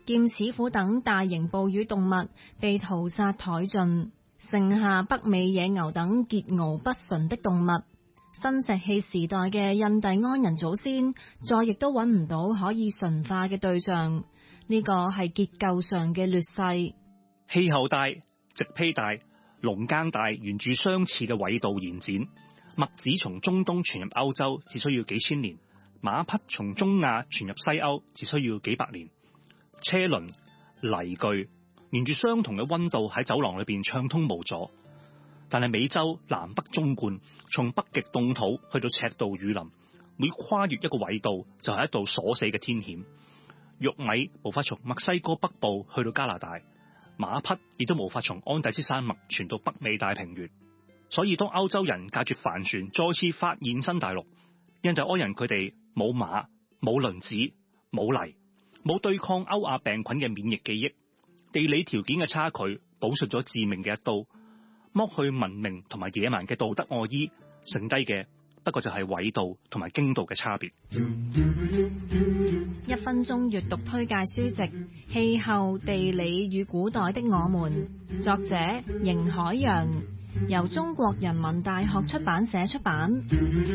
劍齒虎等大型哺乳動物被屠殺殆盡，剩下北美野牛等桀騜不馴的動物。新石器時代嘅印第安人祖先再亦都揾唔到可以馴化嘅對象，呢個係結構上嘅劣勢。 氣候帶、植被帶、農耕帶沿住相似嘅緯度延展，麥子從中東傳入歐洲只需要幾千年，馬匹從中亞傳入西歐只需要幾百年。車輪、犁具沿住相同嘅溫度喺走廊裏邊暢通無阻，但係美洲南北中冠，從北極凍土去到赤道雨林，每跨越一個緯度就係一道鎖死嘅天險。玉米無法從墨西哥北部去到加拿大，馬匹亦都無法從安第斯山脈傳到北美大平原。所以當歐洲人駕住帆船再次發現新大陸，印第安人佢哋冇馬、冇輪子、冇犁，冇對抗歐亞病菌嘅免疫記憶，地理條件嘅差距補述咗致命嘅一刀，剝去文明同埋野蠻嘅道德外衣，剩低嘅不過就係緯度同埋經度嘅差別。 1分鐘閱讀推介書籍《氣候、地理與古代的我們》，作者邢海洋，由中國人民大學出版社出版。